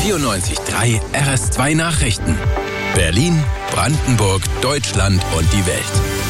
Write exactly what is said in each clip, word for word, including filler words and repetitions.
vierundneunzig Komma drei R S zwei Nachrichten. Berlin, Brandenburg, Deutschland und die Welt.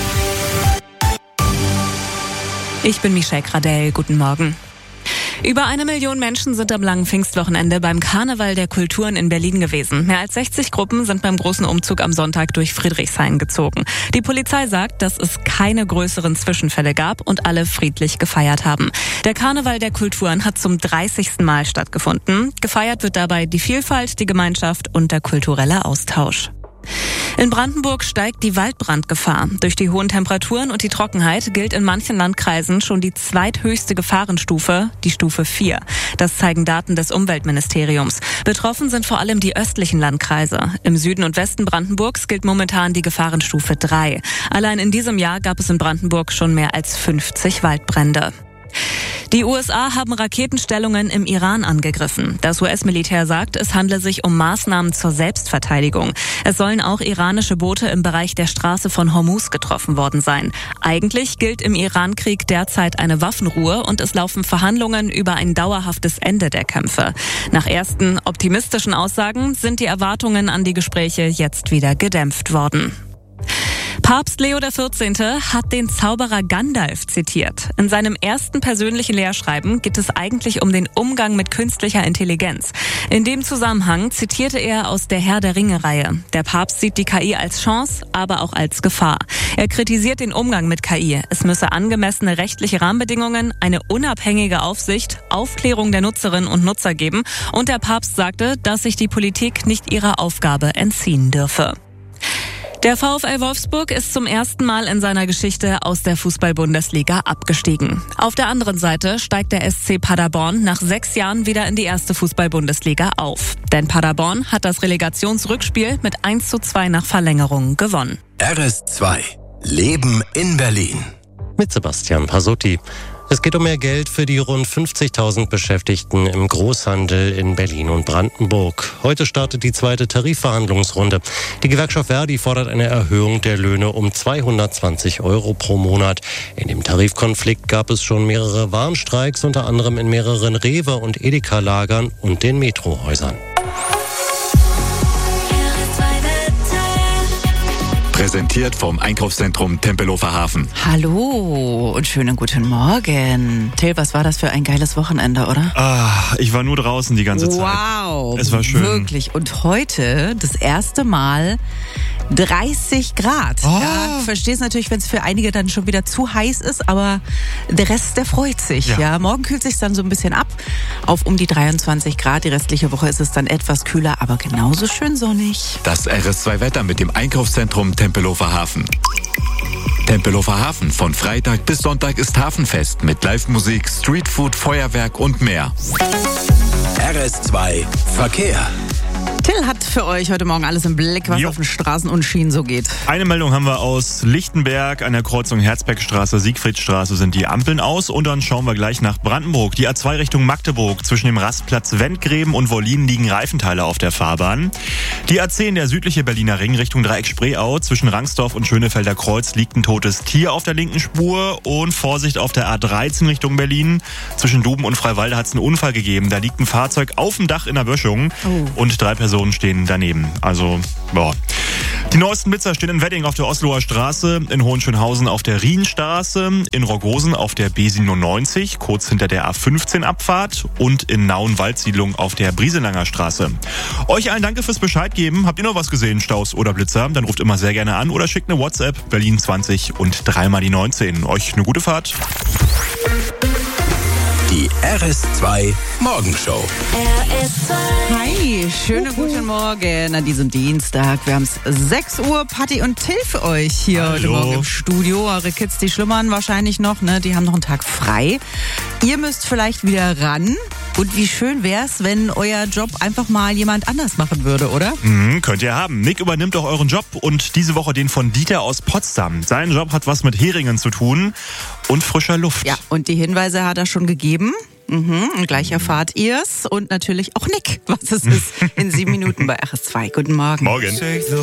Ich bin Michelle Gradell. Guten Morgen. Über eine Million Menschen sind am langen Pfingstwochenende beim Karneval der Kulturen in Berlin gewesen. Mehr als sechzig Gruppen sind beim großen Umzug am Sonntag durch Friedrichshain gezogen. Die Polizei sagt, dass es keine größeren Zwischenfälle gab und alle friedlich gefeiert haben. Der Karneval der Kulturen hat zum dreißigsten Mal stattgefunden. Gefeiert wird dabei die Vielfalt, die Gemeinschaft und der kulturelle Austausch. In Brandenburg steigt die Waldbrandgefahr. Durch die hohen Temperaturen und die Trockenheit gilt in manchen Landkreisen schon die zweithöchste Gefahrenstufe, die Stufe vier. Das zeigen Daten des Umweltministeriums. Betroffen sind vor allem die östlichen Landkreise. Im Süden und Westen Brandenburgs gilt momentan die Gefahrenstufe drei. Allein in diesem Jahr gab es in Brandenburg schon mehr als fünfzig Waldbrände. Die U S A haben Raketenstellungen im Iran angegriffen. Das U S-Militär sagt, es handle sich um Maßnahmen zur Selbstverteidigung. Es sollen auch iranische Boote im Bereich der Straße von Hormuz getroffen worden sein. Eigentlich gilt im Iran-Krieg derzeit eine Waffenruhe und es laufen Verhandlungen über ein dauerhaftes Ende der Kämpfe. Nach ersten optimistischen Aussagen sind die Erwartungen an die Gespräche jetzt wieder gedämpft worden. Papst Leo der vierzehnte hat den Zauberer Gandalf zitiert. In seinem ersten persönlichen Lehrschreiben geht es eigentlich um den Umgang mit künstlicher Intelligenz. In dem Zusammenhang zitierte er aus der Herr der Ringe-Reihe. Der Papst sieht die K I als Chance, aber auch als Gefahr. Er kritisiert den Umgang mit K I. Es müsse angemessene rechtliche Rahmenbedingungen, eine unabhängige Aufsicht, Aufklärung der Nutzerinnen und Nutzer geben. Und der Papst sagte, dass sich die Politik nicht ihrer Aufgabe entziehen dürfe. Der VfL Wolfsburg ist zum ersten Mal in seiner Geschichte aus der Fußball-Bundesliga abgestiegen. Auf der anderen Seite steigt der S C Paderborn nach sechs Jahren wieder in die erste Fußball-Bundesliga auf. Denn Paderborn hat das Relegationsrückspiel mit eins zu zwei nach Verlängerung gewonnen. R S zwei. Leben in Berlin. Mit Sebastian Pasotti. Es geht um mehr Geld für die rund fünfzigtausend Beschäftigten im Großhandel in Berlin und Brandenburg. Heute startet die zweite Tarifverhandlungsrunde. Die Gewerkschaft Verdi fordert eine Erhöhung der Löhne um zweihundertzwanzig Euro pro Monat. In dem Tarifkonflikt gab es schon mehrere Warnstreiks, unter anderem in mehreren Rewe- und Edeka-Lagern und den Metrohäusern. Präsentiert vom Einkaufszentrum Tempelhofer Hafen. Hallo und schönen guten Morgen. Till, was war das für ein geiles Wochenende, oder? Ah, ich war nur draußen die ganze Zeit. Wow. Es war schön. Wirklich. Und heute das erste Mal dreißig Grad. Oh. Ja, ich verstehe es natürlich, wenn es für einige dann schon wieder zu heiß ist, aber der Rest, der freut sich. Ja. ja. Morgen kühlt sich dann so ein bisschen ab auf um die dreiundzwanzig Grad. Die restliche Woche ist es dann etwas kühler, aber genauso schön sonnig. Das R S zwei Wetter mit dem Einkaufszentrum Tempelhofer Hafen. Tempelhofer Hafen. Von Freitag bis Sonntag ist Hafenfest mit Live-Musik, Streetfood, Feuerwerk und mehr. R S zwei Verkehr. Till hat für euch heute Morgen alles im Blick, was Jo. auf den Straßen und Schienen so geht. Eine Meldung haben wir aus Lichtenberg. An der Kreuzung Herzbergstraße, Siegfriedstraße sind die Ampeln aus. Und dann schauen wir gleich nach Brandenburg. Die A zwei Richtung Magdeburg. Zwischen dem Rastplatz Wendgräben und Wollin liegen Reifenteile auf der Fahrbahn. Die A zehn, der südliche Berliner Ring, Richtung Dreieck Spreeau. Zwischen Rangsdorf und Schönefelder Kreuz liegt ein totes Tier auf der linken Spur. Und Vorsicht auf der A dreizehn Richtung Berlin. Zwischen Duben und Freiwalde hat es einen Unfall gegeben. Da liegt ein Fahrzeug auf dem Dach in der Böschung. Oh. Und drei Personen stehen daneben. Also, boah. Die neuesten Blitzer stehen in Wedding auf der Osloer Straße, in Hohenschönhausen auf der Rienstraße, in Rogosen auf der B siebenundneunzig, kurz hinter der A fünfzehn Abfahrt und in Nauen-Waldsiedlung auf der Brieselanger Straße. Euch allen danke fürs Bescheid geben. Habt ihr noch was gesehen, Staus oder Blitzer? Dann ruft immer sehr gerne an oder schickt eine WhatsApp Berlin zwanzig und dreimal die neunzehn. Euch eine gute Fahrt. Die R S zwei Morgenshow. R S zwei. Hi, schönen guten Morgen an diesem Dienstag. Wir haben es sechs Uhr, Patti und Till für euch hier Hallo. heute Morgen im Studio. Eure Kids, die schlummern wahrscheinlich noch, ne? Die haben noch einen Tag frei. Ihr müsst vielleicht wieder ran. Und wie schön wär's, wenn euer Job einfach mal jemand anders machen würde, oder? Mhm, könnt ihr haben. Nick übernimmt auch euren Job und diese Woche den von Dieter aus Potsdam. Sein Job hat was mit Heringen zu tun und frischer Luft. Ja, und die Hinweise hat er schon gegeben. Mhm, und gleich erfahrt ihr's. Und natürlich auch Nick, was es ist, in sieben Minuten bei R S zwei. Guten Morgen. Morgen.